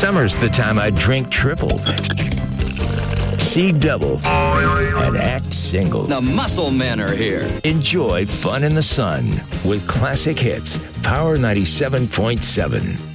Summer's the time I drink triple, see double, and act single. The muscle men are here. Enjoy fun in the sun with classic hits, Power 97.7.